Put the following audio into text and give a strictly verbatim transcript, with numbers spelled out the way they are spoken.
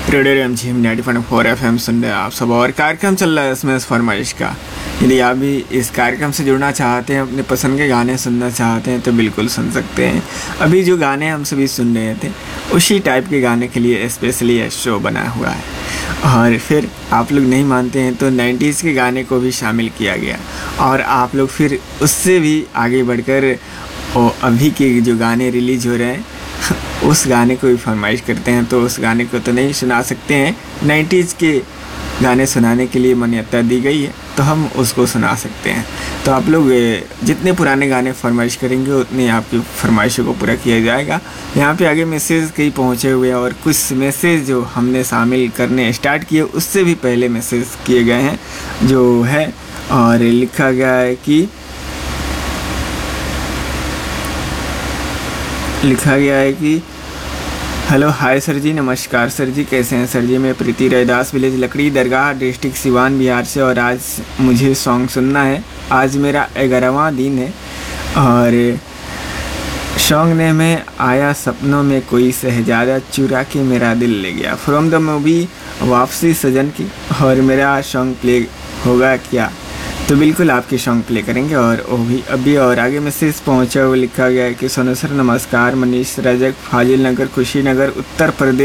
Radio MGM ninety point four FM सुन रहे हैं आप सब, और कार्यक्रम चल रहा है इसमें फरमाइश का। यदि आप भी इस कार्यक्रम से जुड़ना चाहते हैं, अपने पसंद के गाने सुनना चाहते हैं तो बिल्कुल सुन सकते हैं। अभी जो गाने हम सभी सुन रहे थे उसी टाइप के गाने के लिए स्पेशली यह शो बना हुआ है। और फिर आप लोग नहीं मानते हैं तो नाइन्टीज़ के गाने को भी शामिल किया गया, और आप लोग फिर उससे भी आगे बढ़कर और अभी के जो गाने रिलीज़ हो रहे हैं उस गाने को भी फरमाइश करते हैं। तो उस गाने को तो नहीं सुना सकते हैं, नाइन्टीज़ के गाने सुनाने के लिए मान्यता दी गई है तो हम उसको सुना सकते हैं। तो आप लोग जितने पुराने गाने फरमाइश करेंगे उतनी आपकी फरमाइशों को पूरा किया जाएगा। यहाँ पे आगे मैसेज कई पहुँचे हुए हैं, और कुछ मैसेज जो हमने शामिल करने स्टार्ट किए उससे भी पहले मैसेज किए गए हैं जो है, और लिखा गया है कि लिखा गया है कि हेलो हाय सर जी, नमस्कार सर जी, कैसे हैं सर जी। मैं प्रीति रैदास विलेज लकड़ी दरगाह डिस्ट्रिक्ट सिवान बिहार से, और आज मुझे सॉन्ग सुनना है। आज मेरा ग्यारहवां दिन है और सॉन्ग ने में आया सपनों में कोई शहजादा चुरा के मेरा दिल ले गया, फ्रॉम द मूवी वापसी सजन की। और मेरा सॉन्ग प्ले होगा क्या? तो बिल्कुल आपके सॉन्ग प्ले करेंगे, और वो भी अभी। और आगे मैसेज पहुंचा हुआ लिखा गया है कि सोनू सर नमस्कार, मनीष रजक, फाजिल नगर, कुशीनगर, उत्तर प्रदेश।